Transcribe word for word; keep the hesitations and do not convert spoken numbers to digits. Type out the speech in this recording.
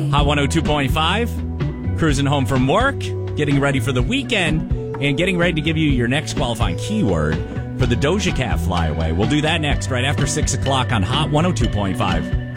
Hot one oh two point five, cruising home from work, getting ready for the weekend, and getting ready to give you your next qualifying keyword for the Doja Cat flyaway. We'll do that next, right after six o'clock on Hot one oh two point five.